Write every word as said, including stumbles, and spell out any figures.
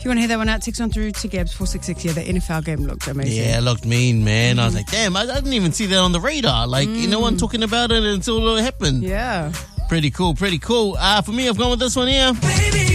you want to hear that one out, text on through to Gabs four six six. Yeah, the N F L game looked amazing. Yeah, it looked mean, man. Mm. I was like, damn, I, I didn't even see that on the radar. Like, mm. no one talking about it until it happened. Yeah. Pretty cool, pretty cool. Uh, for me, I've gone with this one here. Baby.